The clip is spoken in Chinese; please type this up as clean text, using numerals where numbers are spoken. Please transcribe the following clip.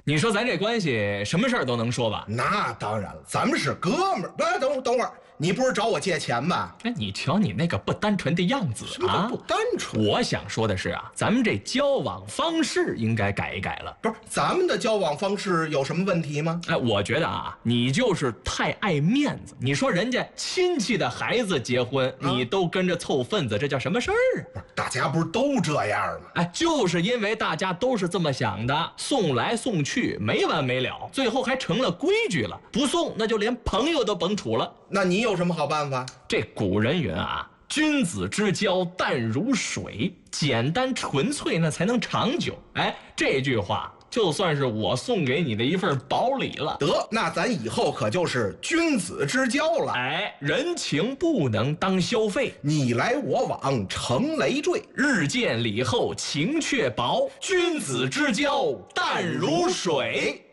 你说咱这关系什么事儿都能说吧？ 那当然了，咱们是哥们儿。等会儿，你不是找我借钱吧？ 哎，你瞧你那个不单纯的样子什么叫不单纯？ 我想说的是啊，咱们这交往方式应该改一改了。 不是，咱们的交往方式有什么问题吗？ 哎，我觉得啊，你就是太爱面子。你说人家亲戚的孩子结婚，你都跟着凑份子，这叫什么事儿啊？ 不是，大家不是都这样吗？ 哎，就是因为大家都是这么想的，送来送去没完没了，最后还成了规矩了。不送，那就连朋友都甭处了。 那你有什么好办法？ 这古人云啊，君子之交淡如水，简单纯粹那才能长久。哎，这句话就算是我送给你的一份薄礼了。 得，那咱以后可就是君子之交了。 哎，人情不能当消费， 你来我往成累赘， 日见礼后情却薄，君子之交淡如水。